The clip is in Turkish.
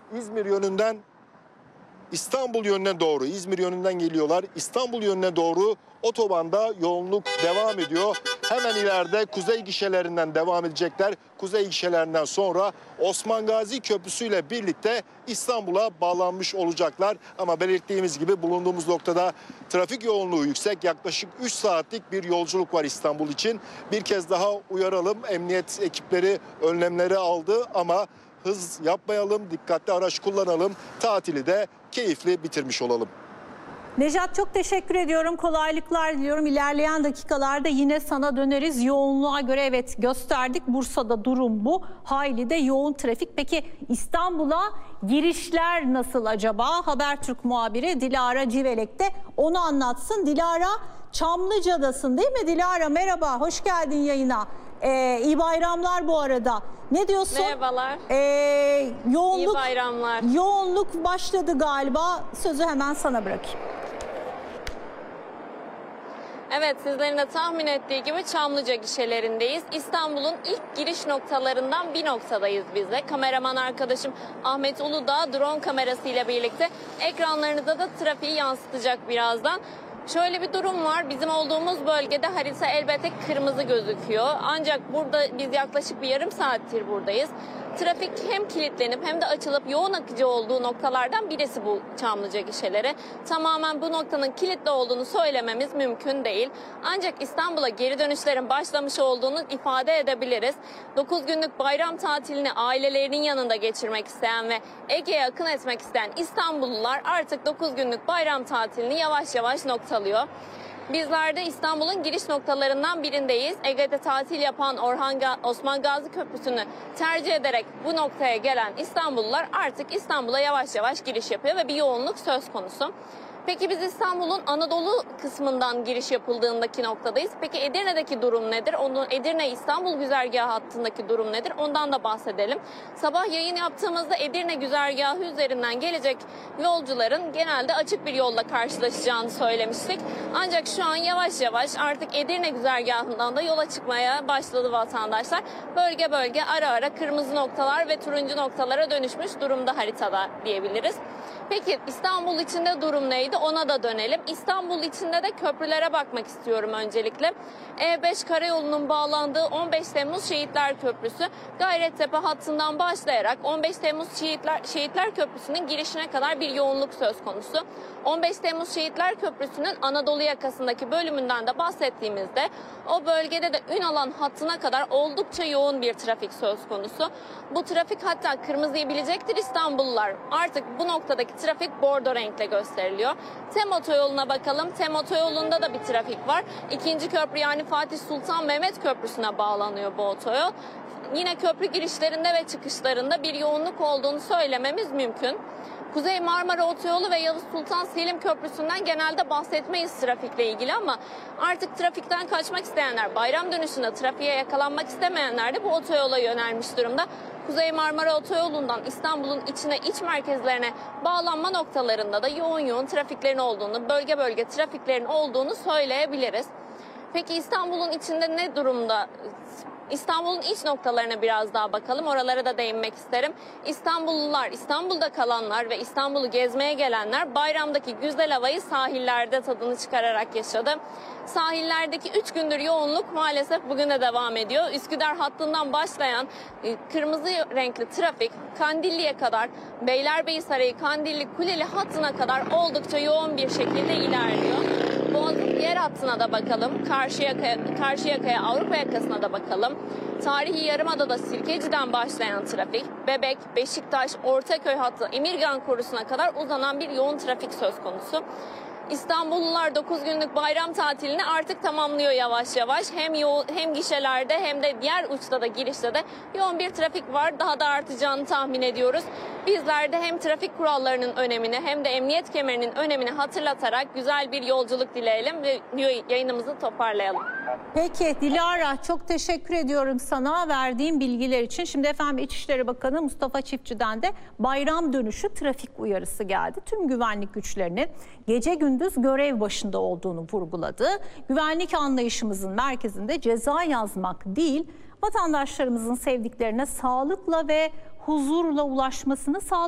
İzmir yönünden İstanbul yönüne doğru, İzmir yönünden geliyorlar. İstanbul yönüne doğru otobanda yoğunluk devam ediyor. Hemen ileride kuzey gişelerinden devam edecekler. Kuzey gişelerinden sonra Osman Gazi Köprüsü ile birlikte İstanbul'a bağlanmış olacaklar. Ama belirttiğimiz gibi bulunduğumuz noktada trafik yoğunluğu yüksek. Yaklaşık 3 saatlik bir yolculuk var İstanbul için. Bir kez daha uyaralım. Emniyet ekipleri önlemleri aldı ama hız yapmayalım, dikkatli araç kullanalım. Tatili de keyifli bitirmiş olalım. Nejat, çok teşekkür ediyorum. Kolaylıklar diliyorum. İlerleyen dakikalarda yine sana döneriz. Yoğunluğa göre evet gösterdik. Bursa'da durum bu. Hayli de yoğun trafik. Peki İstanbul'a girişler nasıl acaba? Habertürk muhabiri Dilara Civelek de onu anlatsın. Dilara, Çamlıca'dasın değil mi Dilara? Merhaba, hoş geldin yayına. İyi bayramlar bu arada. Ne diyorsun? Merhabalar. Yoğunluk, İyi bayramlar. Yoğunluk başladı galiba. Sözü hemen sana bırakayım. Evet, sizlerin de tahmin ettiği gibi Çamlıca gişelerindeyiz. İstanbul'un ilk giriş noktalarından bir noktadayız biz de. Kameraman arkadaşım Ahmet Uludağ drone kamerasıyla birlikte ekranlarınıza da trafiği yansıtacak birazdan. Şöyle bir durum var. Bizim olduğumuz bölgede harita elbette kırmızı gözüküyor. Ancak burada biz yaklaşık bir yarım saattir buradayız. Trafik hem kilitlenip hem de açılıp yoğun akıcı olduğu noktalardan birisi bu Çamlıca gişeleri. Tamamen bu noktanın kilitli olduğunu söylememiz mümkün değil. Ancak İstanbul'a geri dönüşlerin başlamış olduğunu ifade edebiliriz. 9 günlük bayram tatilini ailelerinin yanında geçirmek isteyen ve Ege'ye akın etmek isteyen İstanbullular artık 9 günlük bayram tatilini yavaş yavaş noktalıyor. Bizler de İstanbul'un giriş noktalarından birindeyiz. Ege'de tatil yapan Osman Gazi Köprüsü'nü tercih ederek bu noktaya gelen İstanbullular artık İstanbul'a yavaş yavaş giriş yapıyor ve bir yoğunluk söz konusu. Peki biz İstanbul'un Anadolu kısmından giriş yapıldığındaki noktadayız. Peki Edirne'deki durum nedir? Edirne-İstanbul güzergahı hattındaki durum nedir? Ondan da bahsedelim. Sabah yayın yaptığımızda Edirne güzergahı üzerinden gelecek yolcuların genelde açık bir yolla karşılaşacağını söylemiştik. Ancak şu an yavaş yavaş artık Edirne güzergahından da yola çıkmaya başladı vatandaşlar. Bölge bölge ara ara kırmızı noktalar ve turuncu noktalara dönüşmüş durumda haritada diyebiliriz. Peki İstanbul içinde durum neydi? Ona da dönelim. İstanbul içinde de köprülere bakmak istiyorum öncelikle. E5 karayolunun bağlandığı 15 Temmuz Şehitler Köprüsü Gayrettepe hattından başlayarak 15 Temmuz Şehitler Köprüsü'nün girişine kadar bir yoğunluk söz konusu. 15 Temmuz Şehitler Köprüsü'nün Anadolu yakasındaki bölümünden de bahsettiğimizde o bölgede de Ünalan hattına kadar oldukça yoğun bir trafik söz konusu. Bu trafik hatta kırmızıyı bilecektir İstanbullular. Artık bu noktadaki trafik bordo renkle gösteriliyor. TEM otoyoluna bakalım. TEM otoyolunda da bir trafik var. İkinci köprü yani Fatih Sultan Mehmet Köprüsü'ne bağlanıyor bu otoyol. Yine köprü girişlerinde ve çıkışlarında bir yoğunluk olduğunu söylememiz mümkün. Kuzey Marmara Otoyolu ve Yavuz Sultan Selim Köprüsü'nden genelde bahsetmeyiz trafikle ilgili ama artık trafikten kaçmak isteyenler, bayram dönüşünde trafiğe yakalanmak istemeyenler de bu otoyola yönelmiş durumda. Kuzey Marmara Otoyolu'ndan İstanbul'un içine, iç merkezlerine bağlanma noktalarında da yoğun trafiklerin olduğunu, bölge bölge trafiklerin olduğunu söyleyebiliriz. Peki İstanbul'un içinde ne durumda? İstanbul'un iç noktalarına biraz daha bakalım. Oralara da değinmek isterim. İstanbullular, İstanbul'da kalanlar ve İstanbul'u gezmeye gelenler bayramdaki güzel havayı sahillerde tadını çıkararak yaşadı. Sahillerdeki 3 gündür yoğunluk maalesef bugün de devam ediyor. Üsküdar hattından başlayan kırmızı renkli trafik Kandilli'ye kadar, Beylerbeyi Sarayı, Kandilli, Kuleli hattına kadar oldukça yoğun bir şekilde ilerliyor. Boğaz'ın diğer hattına da bakalım. Karşıyaka'ya, Avrupa yakasına da bakalım. Tarihi Yarımada'da Sirkeci'den başlayan trafik, Bebek, Beşiktaş, Ortaköy hattı Emirgan Korusu'na kadar uzanan bir yoğun trafik söz konusu. İstanbullular 9 günlük bayram tatilini artık tamamlıyor yavaş yavaş. Hem gişelerde hem de diğer uçta da girişte de yoğun bir trafik var. Daha da artacağını tahmin ediyoruz. Bizler de hem trafik kurallarının önemini hem de emniyet kemerinin önemini hatırlatarak güzel bir yolculuk dileyelim ve yayınımızı toparlayalım. Peki Dilara, çok teşekkür ediyorum sana verdiğin bilgiler için. Şimdi efendim İçişleri Bakanı Mustafa Çiftçi'den de bayram dönüşü trafik uyarısı geldi. Tüm güvenlik güçlerinin gece gündüz görev başında olduğunu vurguladı. Güvenlik anlayışımızın merkezinde ceza yazmak değil, vatandaşlarımızın sevdiklerine sağlıkla ve huzurla ulaşmasını sağlamak.